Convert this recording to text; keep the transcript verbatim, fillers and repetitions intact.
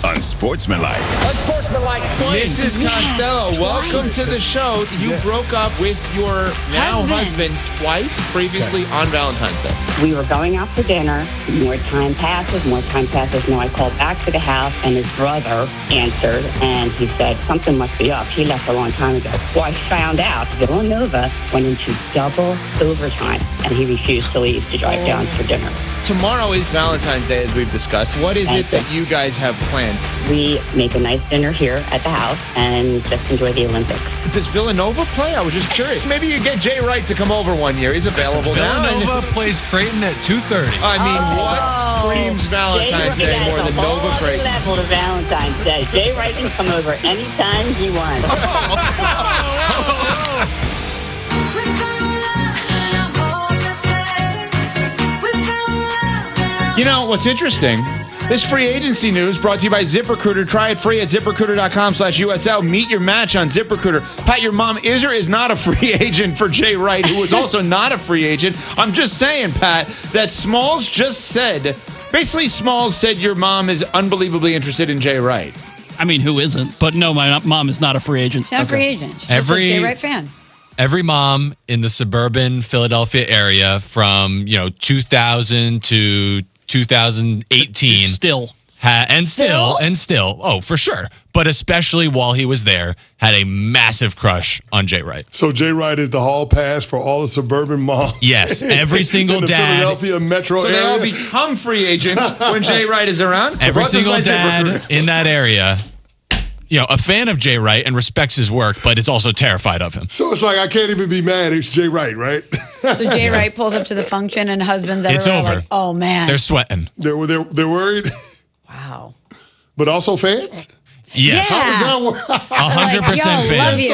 Unsportsmanlike. Unsportsmanlike. Missus Costello, Yes, welcome twice. to the show. You broke up with your now husband, Husband. twice, previously on Valentine's Day. We were going out for dinner. More time passes, more time passes. Now I called back to the house, and his brother answered, and he said, something must be up. He left a long time ago. Well, I found out Villanova went into double overtime, and he refused to leave to drive down for dinner. Tomorrow is Valentine's Day, as we've discussed. What is it that you guys have planned? We make a nice dinner here at the house and just enjoy the Olympics. Does Villanova play? I was just curious. Maybe you get Jay Wright to come over one year. He's available now. Villanova plays Creighton at two thirty. I mean, Oh. what screams Valentine's Jay Day Wright more has than a whole Nova other Creighton? level to Valentine's Day. Jay Wright can come over anytime he wants. You know, what's interesting? This free agency news brought to you by ZipRecruiter. Try it free at ZipRecruiter.com slash USL. Meet your match on ZipRecruiter. Pat, your mom is or is not a free agent for Jay Wright, who was also not a free agent. I'm just saying, Pat, that Smalls just said, basically Smalls said your mom is unbelievably interested in Jay Wright. I mean, who isn't? But no, my mom is not a free agent. She's not a free agent. She's Every- just a Jay Wright fan. Every mom in the suburban Philadelphia area from, you know, two thousand to two thousand eighteen. Still. Ha- and still, Still? and still, oh, for sure. But especially while he was there, had a massive crush on Jay Wright. So Jay Wright is the hall pass for all the suburban moms. Yes, every single in the dad. Philadelphia metro So area. they all become free agents when Jay Wright is around? Every Brought to us single by dad ZipRecruiter. in that area, you know, a fan of Jay Wright and respects his work, but is also terrified of him. So it's like I can't even be mad. It's Jay Wright, right? So Jay Wright pulls up to the function and husbands It's everywhere over. like, oh, man. They're sweating. they're, they're they're worried, wow. Oh. but also fans. Yes. Yeah. How does that work? A hundred Like, percent yo, love fans. you.